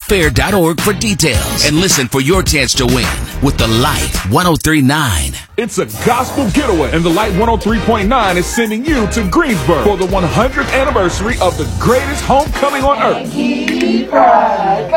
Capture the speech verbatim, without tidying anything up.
fair dot org for details and listen for your chance to win with the Light one oh three point nine. It's a gospel getaway, and the Light one oh three point nine is sending you to Greensboro for the one hundredth anniversary of the greatest homecoming on earth.